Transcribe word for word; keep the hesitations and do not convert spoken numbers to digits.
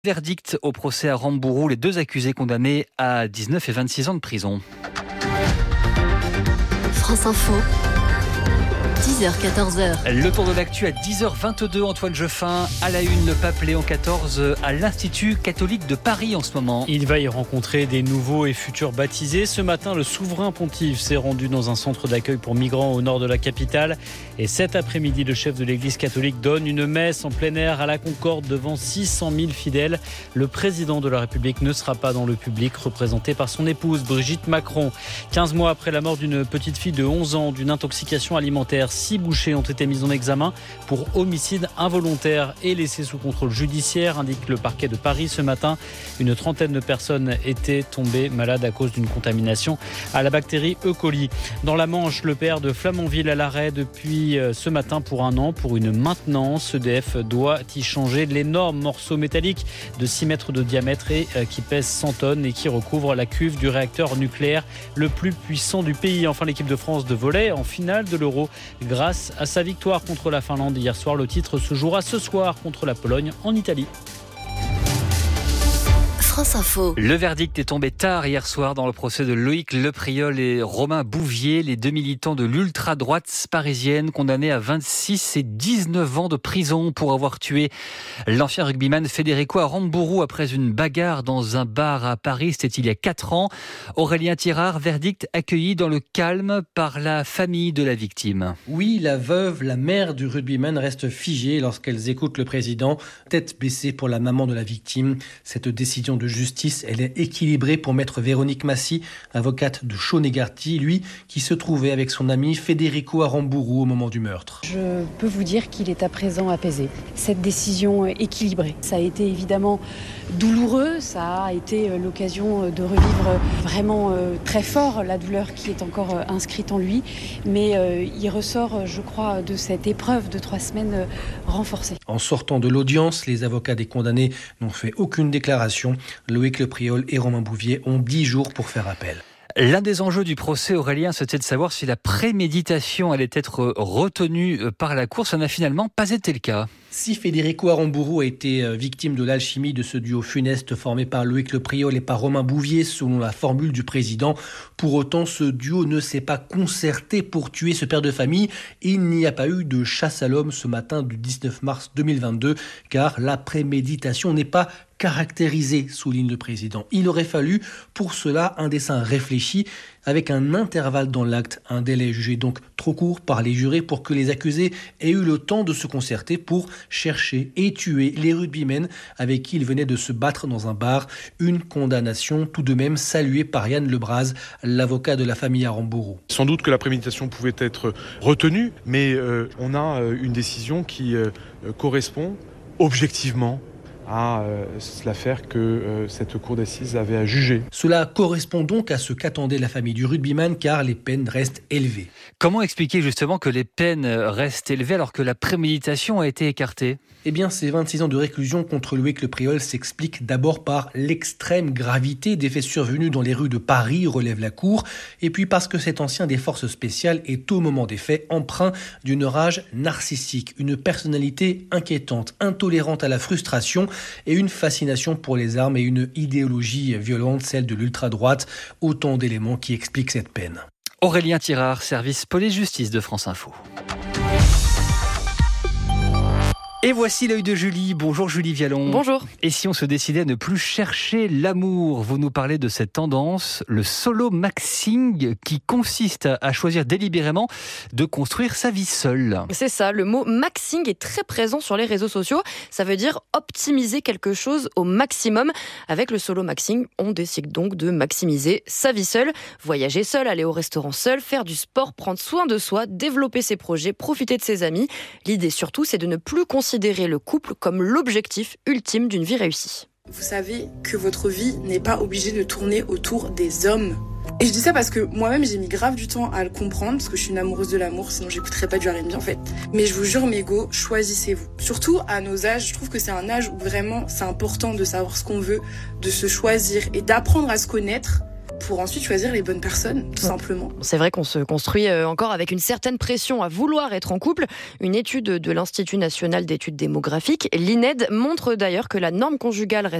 Verdict au procès à Rambourou, les deux accusés condamnés à dix-neuf et vingt-six ans de prison. France Info, dix heures quatorze. Le tour de l'actu à dix heures vingt-deux, Antoine Jeuffin. À la une, le pape Léon quatorze à l'Institut catholique de Paris en ce moment. Il va y rencontrer des nouveaux et futurs baptisés. Ce matin, le souverain pontife s'est rendu dans un centre d'accueil pour migrants au nord de la capitale. Et cet après-midi, le chef de l'Église catholique donne une messe en plein air à la Concorde devant six cent mille fidèles. Le président de la République ne sera pas dans le public, représenté par son épouse Brigitte Macron. quinze mois après la mort d'une petite fille de onze ans d'une intoxication alimentaire, six bouchers ont été mis en examen pour homicide involontaire et laissés sous contrôle judiciaire, indique le parquet de Paris ce matin. Une trentaine de personnes étaient tombées malades à cause d'une contamination à la bactérie E. coli. Dans la Manche, le P R de Flamanville à l'arrêt depuis ce matin pour un an pour une maintenance. E D F doit y changer l'énorme morceau métallique de six mètres de diamètre et qui pèse cent tonnes et qui recouvre la cuve du réacteur nucléaire le plus puissant du pays. Enfin, l'équipe de France de volley en finale de l'Euro grâce à sa victoire contre la Finlande hier soir. Le titre se jouera ce soir contre la Pologne en Italie. France Info. Le verdict est tombé tard hier soir dans le procès de Loïc Lepriol et Romain Bouvier, les deux militants de l'ultra-droite parisienne condamnés à vingt-six et dix-neuf ans de prison pour avoir tué l'ancien rugbyman Federico Aramburu après une bagarre dans un bar à Paris. C'était il y a quatre ans. Aurélien Tirard, verdict accueilli dans le calme par la famille de la victime. Oui, la veuve, la mère du rugbyman reste figée lorsqu'elles écoutent le président, tête baissée pour la maman de la victime. Cette décision de justice, elle est équilibrée pour maître Véronique Massy, avocate de Chaunegarty, lui qui se trouvait avec son ami Federico Aramburu au moment du meurtre. Je peux vous dire qu'il est à présent apaisé. Cette décision équilibrée, ça a été évidemment douloureux, ça a été l'occasion de revivre vraiment très fort la douleur qui est encore inscrite en lui, mais il ressort, je crois, de cette épreuve de trois semaines renforcée. En sortant de l'audience, les avocats des condamnés n'ont fait aucune déclaration. Loïc Lepriol et Romain Bouvier ont dix jours pour faire appel. L'un des enjeux du procès, Aurélien, c'était de savoir si la préméditation allait être retenue par la Cour. Ça n'a finalement pas été le cas. Si Federico Aramburu a été victime de l'alchimie de ce duo funeste formé par Loïc Lepriol et par Romain Bouvier, selon la formule du président, pour autant, ce duo ne s'est pas concerté pour tuer ce père de famille. Il n'y a pas eu de chasse à l'homme ce matin du dix-neuf mars deux mille vingt-deux, car la préméditation n'est pas caractérisée, souligne le président. Il aurait fallu pour cela un dessein réfléchi avec un intervalle dans l'acte, un délai jugé donc trop court par les jurés pour que les accusés aient eu le temps de se concerter pour chercher et tuer les rugbymen avec qui ils venaient de se battre dans un bar. Une condamnation tout de même saluée par Yann Lebraz, l'avocat de la famille Aramburu. Sans doute que la préméditation pouvait être retenue, mais euh, on a euh, une décision qui euh, correspond objectivement à euh, l'affaire que euh, cette cour d'assises avait à juger. Cela correspond donc à ce qu'attendait la famille du rugbyman, car les peines restent élevées. Comment expliquer justement que les peines restent élevées alors que la préméditation a été écartée ? Eh bien, ces vingt-six ans de réclusion contre Loïc Lepriol s'expliquent d'abord par l'extrême gravité des faits survenus dans les rues de Paris, relève la Cour, et puis parce que cet ancien des forces spéciales est au moment des faits empreint d'une rage narcissique, une personnalité inquiétante, intolérante à la frustration et une fascination pour les armes et une idéologie violente, celle de l'ultra-droite, autant d'éléments qui expliquent cette peine. Aurélien Tirard, service police-justice de France Info. Et voici l'œil de Julie. Bonjour Julie Vialon. Bonjour. Et si on se décidait à ne plus chercher l'amour, vous nous parlez de cette tendance, le solo maxing, qui consiste à choisir délibérément de construire sa vie seule. C'est ça, le mot maxing est très présent sur les réseaux sociaux. Ça veut dire optimiser quelque chose au maximum. Avec le solo maxing, on décide donc de maximiser sa vie seule, voyager seul, aller au restaurant seul, faire du sport, prendre soin de soi, développer ses projets, profiter de ses amis. L'idée surtout, c'est de ne plus considérer Considérer le couple comme l'objectif ultime d'une vie réussie. Vous savez que votre vie n'est pas obligée de tourner autour des hommes. Et je dis ça parce que moi-même j'ai mis grave du temps à le comprendre, parce que je suis une amoureuse de l'amour, sinon j'écouterais pas du R and B en fait. Mais je vous jure mes go, choisissez-vous. Surtout à nos âges, je trouve que c'est un âge où vraiment c'est important de savoir ce qu'on veut, de se choisir et d'apprendre à se connaître. pour ensuite choisir les bonnes personnes, tout simplement. C'est vrai qu'on se construit encore avec une certaine pression à vouloir être en couple. Une étude de l'Institut national d'études démographiques, l'I N E D, montre d'ailleurs que la norme conjugale reste